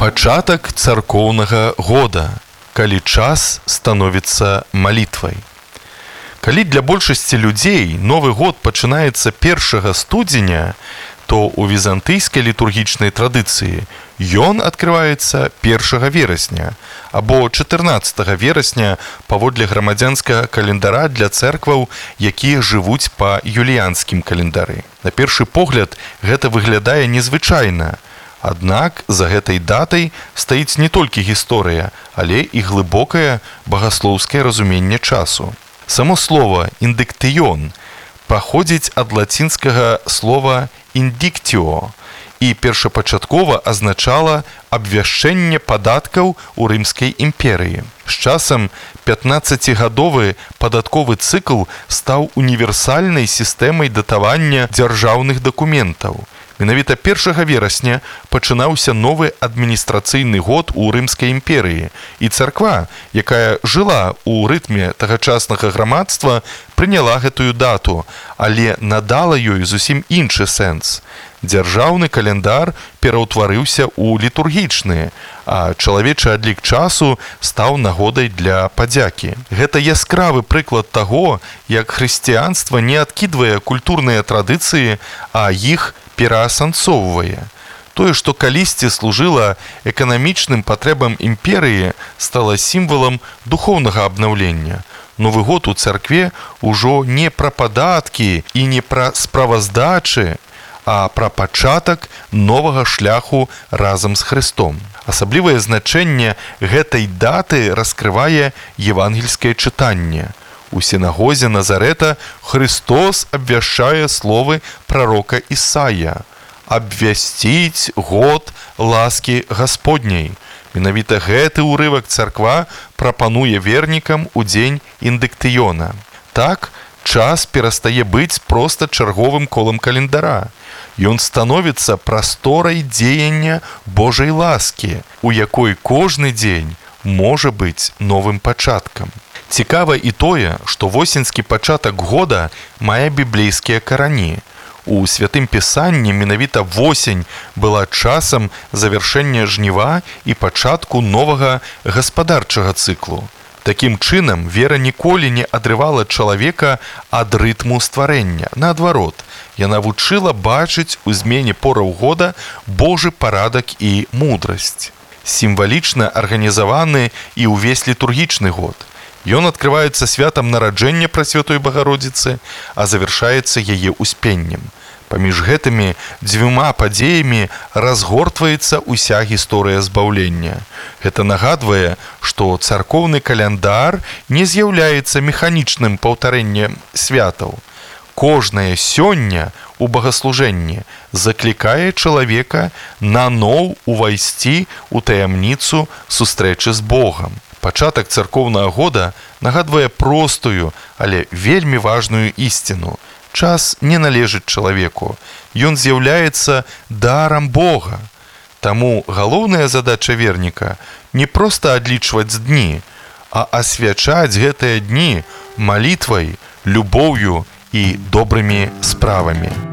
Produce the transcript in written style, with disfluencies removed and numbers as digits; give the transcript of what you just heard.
Пачатак царкоўнага года, калі час становіцца малітвай. Калі для большасці людзей Новы год пачынаецца 1 студзеня, то ў візантыйскай літургічнай традыцыі ён адкрываецца 1 верасня або 14 верасня паводле грамадзянскага календара для цэркваў, якія жывуць па юліянскім календары. На першы погляд гэта выглядае незвычайна. Аднак за гэтай датай стаіць не толькі гісторыя, але і глыбокае багаслоўскае разуменне часу. Само слова «индиктион» паходзіць ад лацінскага слова «индиктио» і першапачаткова азначала абвяшчэнне падаткаў у Рымскай імперыі. З часам 15-гадовы падатковы цыкл стаў універсальнай сістэмай датавання дзяржаўных дакументаў. Менавіта 1 верасня пачынаўся новы адміністрацыйны год у Рымскай імперыі, і царква, якая жыла ў рытме тагачаснага грамадства, прыняла гэтую дату, але надала ёй зусім іншы сэнс. Дзяржаўны календар пераўтварыўся ў літургічны, а чалавечы адлік часу стаў нагодай для падзякі. Гэта яскравы прыклад таго, як хрысціянства не адкідвае культурныя традыцыі, а іх пераасэнсоўвае. Тое, што калісьці служыла эканамічным патрэбам імперыі, стала сімвалам духоўнага абнаўлення. Новы год у царкве ўжо не пра падаткі і не пра справаздачы, а пра пачатак новага шляху разам з Хрыстом. Асаблівае значэнне гэтай даты раскрывае евангельскае чытанне. У сінагозе Назарэта Христос абвяшчае словы прарока Ісая: «Абвясціць год ласкі Гасподняй». Менавіта гэты ўрывак царква прапануе вернікам у дзень индиктиона. Так, час перастае быць проста чарговым колам календара. Ён становіцца прасторай дзеяння Божай ласкі, у якой кожны дзень можа быць новым пачаткам. Цікава і тое, што восеньскі пачатак года мае біблейскія карані. У Святым Пісанні менавіта восень была часам завяршэння жніва і пачатку новага гаспадарчага цыклу. Такім чынам, вера ніколі не адрывала чалавека ад рытму стварэння. Наадварот, яна вучыла бачыць у змене пораў года Божы парадак і мудрасць. Сімвалічна арганізаваны і ўвесь літургічны год. Ён адкрываецца святам нараджэння Прасвятой Багародзіцы, а завяршаецца яе ўспеннем. Паміж гэтымі дзвюма падзеямі разгортваецца ўся гісторыя збаўлення. Гэта нагадвае, што царкоўны каляндар не з'яўляецца механічным паўтарэннем святаў. Кожнае сёння у багаслужэнні заклікае чалавека наноў увайсці ў таямніцу сустрэчы з Богам. Пачатак царкоўнага года нагадвае простую, але вельмі важную ісціну. Час не належыць чалавеку. Ён з'яўляецца дарам Бога. Таму галоўная задача верніка не проста адлічваць дні, а асвячаць гэтыя дні малітвай, любоўю і добрымі справамі.